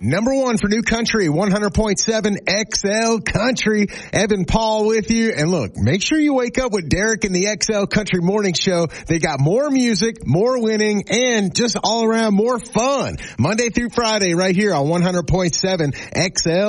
number one for new country, 100.7 XL Country. Evan Paul with you. And look, make sure you wake up with Derek and the XL Country Morning Show. They got more music, more winning, and just all around more fun. Monday through Friday right here on 100.7 XL